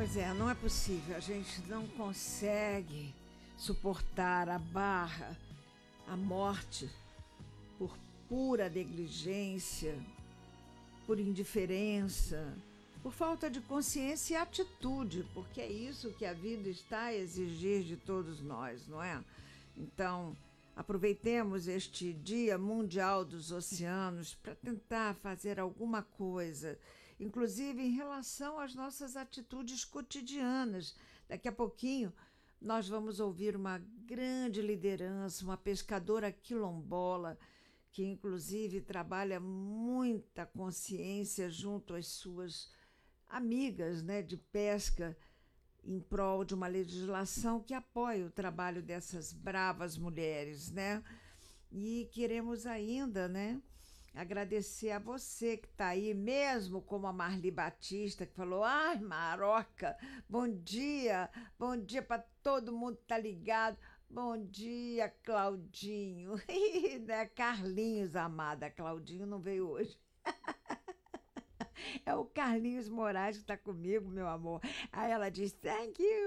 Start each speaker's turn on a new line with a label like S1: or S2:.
S1: Pois é, não é possível. A gente não consegue suportar a barra, a morte, por pura negligência, por indiferença, por falta de consciência e atitude, porque é isso que a vida está a exigir de todos nós, não é? Então, aproveitemos este Dia Mundial dos Oceanos para tentar fazer alguma coisa, inclusive em relação às nossas atitudes cotidianas. Daqui a pouquinho nós vamos ouvir uma grande liderança, uma pescadora quilombola, que inclusive trabalha muita consciência junto às suas amigas, né, de pesca, em prol de uma legislação que apoie o trabalho dessas bravas mulheres, né? E queremos ainda, né, agradecer a você que está aí, mesmo como a Marli Batista, que falou: ai, Maroca, bom dia para todo mundo que tá ligado. Bom dia, Claudinho. Né? Carlinhos, amada. Claudinho não veio hoje. É o Carlinhos Moraes que está comigo, meu amor. Aí ela diz: thank you.